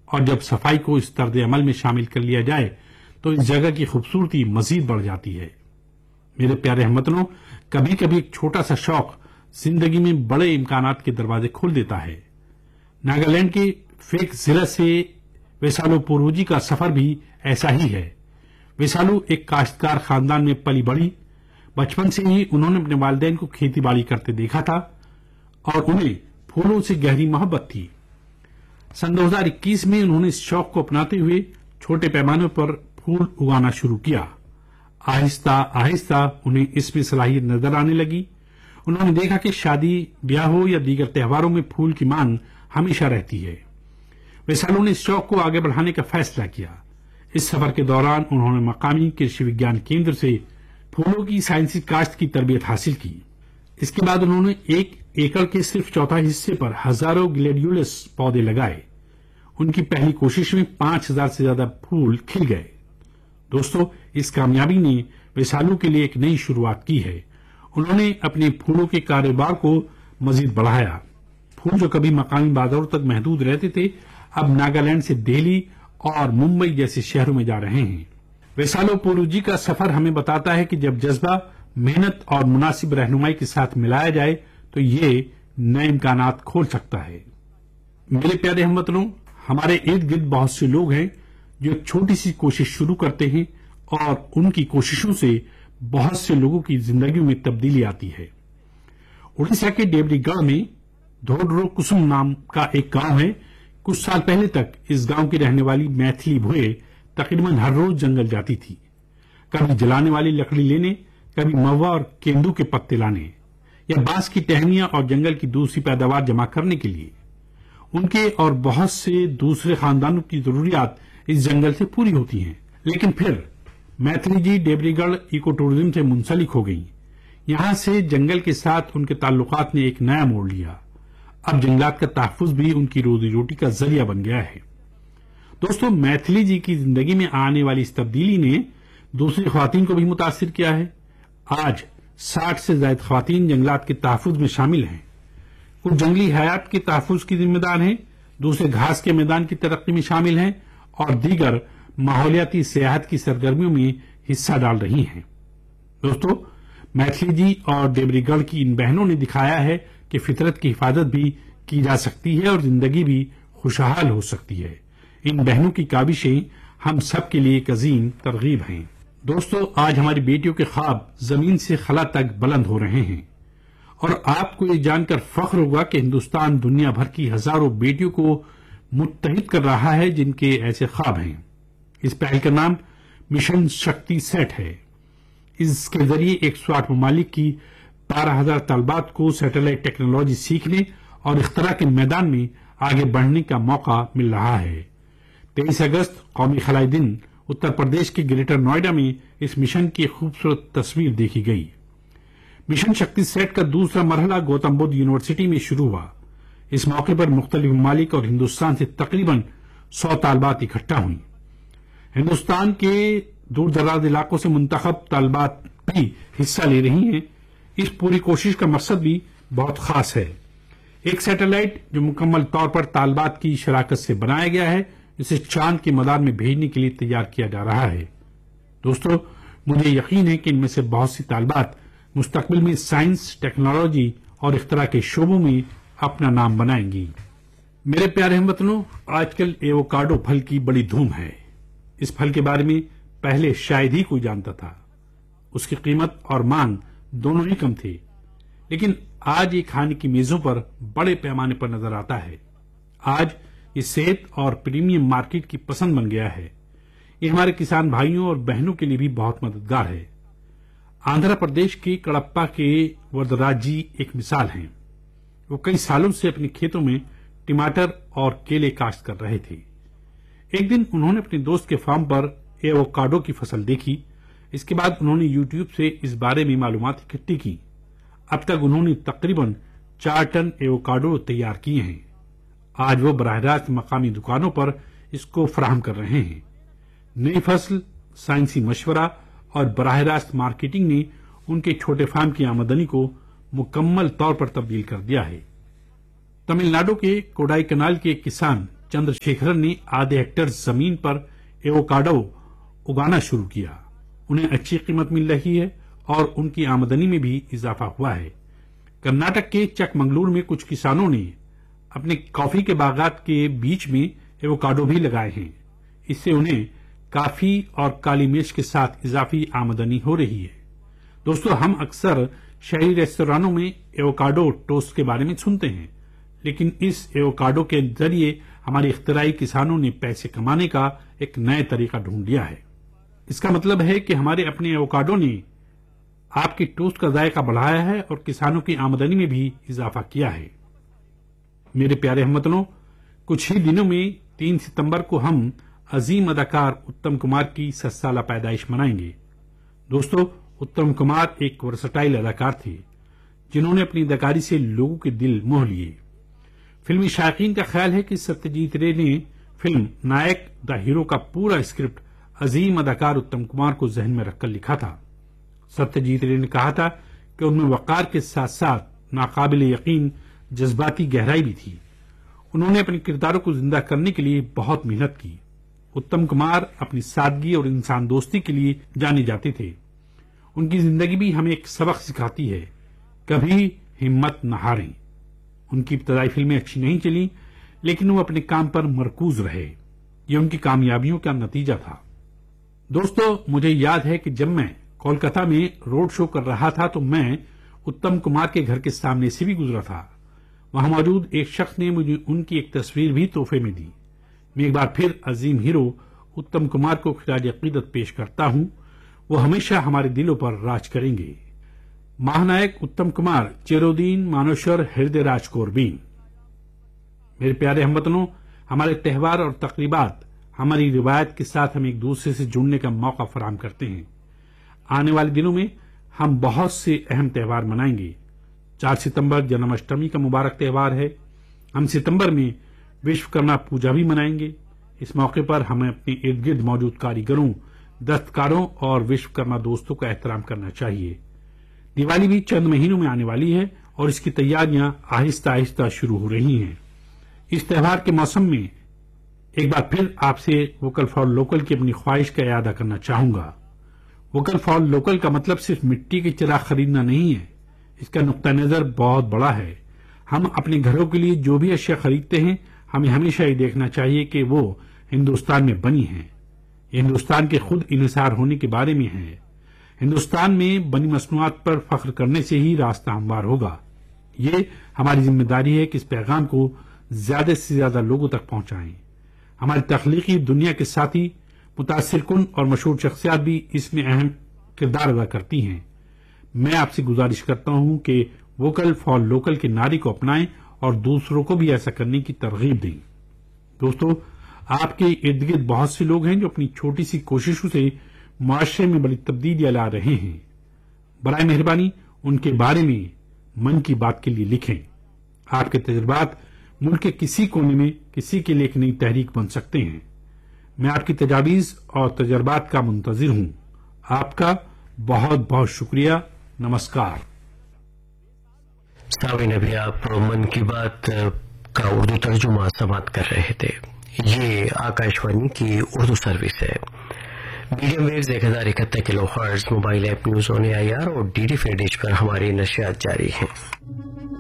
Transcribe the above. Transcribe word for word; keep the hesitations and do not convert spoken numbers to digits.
اور جب صفائی کو اس طرز عمل میں شامل کر لیا جائے تو اس جگہ کی خوبصورتی مزید بڑھ جاتی ہے۔ میرے پیارے ہم وطنوں، کبھی کبھی ایک چھوٹا سا شوق زندگی میں بڑے امکانات کے دروازے کھول دیتا ہے۔ ناگالینڈ کے فیک ضلع سے ویسالو پوروجی کا سفر بھی ایسا ہی ہے۔ ویسالو ایک کاشتکار خاندان میں پلی بڑھی۔ بچپن سے ہی انہوں نے اپنے والدین کو کھیتی باڑی کرتے دیکھا تھا اور انہیں پھولوں سے گہری محبت تھی۔ سن دو ہزار اکیس میں انہوں نے اس شوق کو اپناتے ہوئے چھوٹے پیمانے پر پھول اگانا شروع کیا۔ آہستہ آہستہ انہیں اس میں صلاحیت نظر آنے لگی۔ انہوں نے دیکھا کہ شادی بیاہ ہو یا دیگر تہواروں میں پھول کی مانگ ہمیشہ رہتی ہے۔ ویسالو نے اس شوق کو آگے بڑھانے کا فیصلہ کیا۔ اس سفر کے دوران انہوں نے مقامی کرشی وگیان کیندر سے پھولوں کی سائنسی کاشت کی تربیت حاصل کی۔ اس کے بعد انہوں نے ایک ایکڑ کے صرف چوتھائی حصے پر ہزاروں گلیڈیولس پودے لگائے۔ ان کی پہلی کوشش میں پانچ ہزار سے زیادہ پھول کھل گئے۔ دوستو، اس کامیابی نے ویسالو کے لیے ایک نئی شروعات کی ہے۔ انہوں نے اپنے پھولوں کے کاروبار کو مزید بڑھایا۔ پھول جو کبھی مقامی بازاروں تک محدود رہتے تھے، اب ناگالینڈ سے دہلی اور ممبئی جیسے شہروں میں جا رہے ہیں۔ ویسالو پوروجی کا سفر ہمیں بتاتا ہے کہ جب جذبہ، محنت اور مناسب رہنمائی کے ساتھ ملایا جائے تو یہ نئے امکانات کھول سکتا ہے۔ میرے پیارے ہم وطنوں، ہمارے ارد گرد بہت سے لوگ ہیں جو ایک چھوٹی سی کوشش شروع کرتے ہیں اور ان کی کوششوں سے بہت سے لوگوں کی زندگیوں میں تبدیلی آتی ہے۔ اڑیسہ کے دیوری گڑھ میں دھوڈرو کسم نام کا ایک گاؤں ہے۔ کچھ سال پہلے تک اس گاؤں کی رہنے والی میتھلی بھوئے تقریباً ہر روز جنگل جاتی تھی، کبھی جلانے والی لکڑی لینے، کبھی مہوا اور کیندو کے پتے لانے، یا بانس کی ٹہنیاں اور جنگل کی دوسری پیداوار جمع کرنے کے لیے۔ ان کے اور بہت سے دوسرے خاندانوں کی ضروریات اس جنگل سے پوری ہوتی ہیں۔ لیکن پھر میتھلی جی دیوری گڑھ ایکو ٹورزم سے منسلک ہو گئیں۔ یہاں سے جنگل کے ساتھ ان کے تعلقات نے ایک نیا موڑ لیا۔ اب جنگلات کا تحفظ بھی ان کی روزی روٹی کا ذریعہ بن گیا ہے۔ دوستو، میتھلی جی کی زندگی میں آنے والی اس تبدیلی نے دوسری خواتین کو بھی متاثر کیا ہے۔ آج ساٹھ سے زائد خواتین جنگلات کے تحفظ میں شامل ہیں۔ کچھ جنگلی حیات کے تحفظ کی ذمہ دار ہیں، دوسرے گھاس کے میدان کی ترقی میں شامل ہیں اور دیگر ماحولیاتی سیاحت کی سرگرمیوں میں حصہ ڈال رہی ہیں۔ دوستو، میتھلی جی اور دیوری گڑھ کی ان بہنوں نے دکھایا ہے کہ فطرت کی حفاظت بھی کی جا سکتی ہے اور زندگی بھی خوشحال ہو سکتی ہے۔ ان بہنوں کی کاوشیں ہم سب کے لیے ایک عظیم ترغیب ہیں۔ دوستو، آج ہماری بیٹیوں کے خواب زمین سے خلا تک بلند ہو رہے ہیں اور آپ کو یہ جان کر فخر ہوگا کہ ہندوستان دنیا بھر کی ہزاروں بیٹیوں کو متحد کر رہا ہے جن کے ایسے خواب ہیں۔ اس پہل کا نام مشن شکتی سیٹ ہے۔ اس کے ذریعے ایک سو آٹھ ممالک کی بارہ ہزار طالبات کو سیٹلائٹ ٹیکنالوجی سیکھنے اور اختراع کے میدان میں آگے بڑھنے کا موقع مل رہا ہے۔ تیئیس اگست قومی خلائی دن اتر پردیش کے گریٹر نوئیڈا میں اس مشن کی خوبصورت تصویر دیکھی گئی۔ مشن شکتی سیٹ کا دوسرا مرحلہ گوتم بدھ یونیورسٹی میں شروع ہوا۔ اس موقع پر مختلف ممالک اور ہندوستان سے تقریباً سو طالبات اکٹھا ہوئیں۔ ہندوستان کے دور دراز علاقوں سے منتخب طالبات بھی حصہ لے رہی ہیں۔ اس پوری کوشش کا مقصد بھی بہت خاص ہے۔ ایک سیٹلائٹ جو مکمل طور پر طالبات کی شراکت سے بنایا گیا ہے، اسے چاند کے مدار میں بھیجنے کے لیے تیار کیا جا رہا ہے۔ دوستو، مجھے یقین ہے کہ ان میں سے بہت سی طالبات مستقبل میں سائنس، ٹیکنالوجی اور اختراع کے شعبوں میں اپنا نام بنائیں گی۔ میرے پیارے ہم وطنوں، آج کل ایووکاڈو پھل کی بڑی دھوم ہے۔ اس پھل کے بارے میں پہلے شاید ہی کوئی جانتا تھا۔ اس کی قیمت اور مانگ دونوں ہی کم تھے، لیکن آج یہ کھانے کی میزوں پر بڑے پیمانے پر نظر آتا ہے۔ آج یہ صحت اور پریمیم مارکیٹ کی پسند بن گیا ہے۔ یہ ہمارے کسان بھائیوں اور بہنوں کے لیے بھی بہت مددگار ہے۔ آندھرا پردیش کے کڑپا کے وردراج جی ایک مثال ہیں۔ وہ کئی سالوں سے اپنے کھیتوں میں ٹماٹر اور کیلے کاشت کر رہے تھے۔ ایک دن انہوں نے اپنے دوست کے فارم پر ایووکاڈو کی فصل دیکھی۔ اس کے بعد انہوں نے یوٹیوب سے اس بارے میں معلومات اکٹھی کی۔ اب تک انہوں نے تقریباً چار ٹن ایووکاڈو تیار کیے ہیں۔ آج وہ براہ راست مقامی دکانوں پر اس کو فراہم کر رہے ہیں۔ نئی فصل، سائنسی مشورہ اور براہ راست مارکیٹنگ نے ان کے چھوٹے فارم کی آمدنی کو مکمل طور پر تبدیل کر دیا ہے۔ تمل ناڈو کے کوڈائی کنال کے ایک کسان چندر شیکھرن نے آدھے ہیکٹر زمین پر ایووکاڈو اگانا شروع کیا. انہیں اچھی قیمت مل رہی ہے اور ان کی آمدنی میں بھی اضافہ ہوا ہے. کرناٹک کے چک منگلور میں کچھ کسانوں نے اپنے کافی کے باغات کے بیچ میں ایووکاڈو بھی لگائے ہیں. اس سے انہیں کافی اور کالی مرچ کے ساتھ اضافی آمدنی ہو رہی ہے. دوستو، ہم اکثر شہری ریستورانوں میں ایووکاڈو ٹوسٹ کے بارے میں سنتے ہیں، لیکن اس ایووکاڈو کے ذریعے ہمارے اختراعی کسانوں نے پیسے کمانے کا ایک نیا طریقہ ڈھونڈ لیا ہے. اس کا مطلب ہے کہ ہمارے اپنے ایووکاڈو نے آپ کے ٹوسٹ کا ذائقہ بڑھایا ہے اور کسانوں کی آمدنی میں بھی اضافہ کیا ہے. میرے پیارے ہم وطنوں، کچھ ہی دنوں میں تین ستمبر کو ہم عظیم اداکار اتم کمار کی ست سالہ پیدائش منائیں گے. دوستو، اتم کمار ایک ورسٹائل اداکار تھے جنہوں نے اپنی اداکاری سے لوگوں کے دل موہ لیے. فلمی شائقین کا خیال ہے کہ ستیہ جیت رے نے فلم نائک دا ہیرو کا پورا اسکرپٹ عظیم اداکار اتم کمار کو ذہن میں رکھ کر لکھا تھا. ستیہ جیت رے نے کہا تھا کہ ان میں وقار کے ساتھ ساتھ ناقابل یقین جذباتی گہرائی بھی تھی. انہوں نے اپنے کرداروں کو زندہ کرنے کے لیے بہت محنت کی. اتم کمار اپنی سادگی اور انسان دوستی کے لیے جانے جاتے تھے. ان کی زندگی بھی ہمیں ایک سبق سکھاتی ہے، کبھی ہمت نہ ہاریں. ان کی ابتدائی فلمیں اچھی نہیں چلیں، لیکن وہ اپنے کام پر مرکوز رہے. یہ ان کی کامیابیوں کا نتیجہ تھا. دوستو، مجھے یاد ہے کہ جب میں کولکاتہ میں روڈ شو کر رہا تھا تو میں اتم کمار کے گھر کے سامنے سے بھی گزرا تھا. وہاں موجود ایک شخص نے مجھے ان کی ایک تصویر بھی تحفے میں دی. میں ایک بار پھر عظیم ہیرو اتم کمار کو خراج عقیدت پیش کرتا ہوں. وہ ہمیشہ ہمارے دلوں پر راج کریں گے. مہانائک اتم کمار چیرودین مانوشر ہردے راج کوربین. میرے پیارے ہم وطنوں، ہمارے تہوار اور تقریبات ہماری روایت کے ساتھ ہمیں ایک دوسرے سے جڑنے کا موقع فراہم کرتے ہیں. آنے والے دنوں میں ہم بہت سے اہم تہوار منائیں گے. چار ستمبر جنم اشٹمی کا مبارک تہوار ہے. ہم ستمبر میں وشوکرما پوجا بھی منائیں گے. اس موقع پر ہمیں اپنے ارد گرد موجود کاریگروں، دستکاروں اور وشوکرما دوستوں کا احترام کرنا چاہیے. دیوالی بھی چند مہینوں میں آنے والی ہے اور اس کی تیاریاں آہستہ آہستہ شروع ہو رہی ہیں. اس تہوار کے موسم میں ایک بار پھر آپ سے ووکل فار لوکل کی اپنی خواہش کا اعادہ کرنا چاہوں گا. ووکل فار لوکل کا مطلب صرف مٹی کے چراغ خریدنا نہیں ہے. اس کا نقطہ نظر بہت بڑا ہے. ہم اپنے گھروں کے لیے جو بھی اشیاء خریدتے ہیں، ہمیں ہمیشہ یہ دیکھنا چاہیے کہ وہ ہندوستان میں بنی ہیں. یہ ہندوستان کے خود انحصار ہونے کے بارے میں ہے. ہندوستان میں بنی مصنوعات پر فخر کرنے سے ہی راستہ ہموار ہوگا. یہ ہماری ذمہ داری ہے کہ اس پیغام کو زیادہ سے زیادہ لوگوں تک پہنچائیں. ہماری تخلیقی دنیا کے ساتھی متاثر کن اور مشہور شخصیات بھی اس میں اہم کردار ادا کرتی ہیں. میں آپ سے گزارش کرتا ہوں کہ ووکل فار لوکل کے نعرے کو اپنائیں اور دوسروں کو بھی ایسا کرنے کی ترغیب دیں. دوستو، آپ کے ارد گرد بہت سے لوگ ہیں جو اپنی چھوٹی سی کوششوں سے معاشرے میں بڑی تبدیلیاں لا رہے ہیں. برائے مہربانی ان کے بارے میں من کی بات کے لیے لکھیں. آپ کے تجربات ملک کے کسی کونے میں کسی کے لیے ایک نئی تحریک بن سکتے ہیں. میں آپ کی تجاویز اور تجربات کا منتظر ہوں. آپ کا بہت بہت شکریہ. نمسکار. سامعین، ابھی آپ من کی بات کا اردو ترجمہ سماعت کر رہے تھے. یہ آکاشوانی کی اردو سروس ہے. میڈیم ویوز ایک ہزار اکہتر کلو hertz, mobile app news on a I R اور ڈی ڈی فری ڈیش پر ہماری نشریات جاری ہیں.